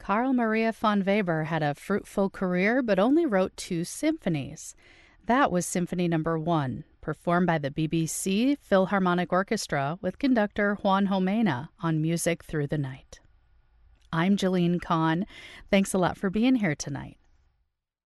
Carl Maria von Weber had a fruitful career but only wrote 2 symphonies. That was Symphony Number 1, performed by the BBC Philharmonic Orchestra with conductor Juan Jomena on Music Through the Night. I'm Jeline Kahn. Thanks a lot for being here tonight.